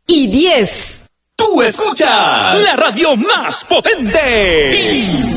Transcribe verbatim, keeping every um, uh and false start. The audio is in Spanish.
y diez. Tú escuchas la radio más potente.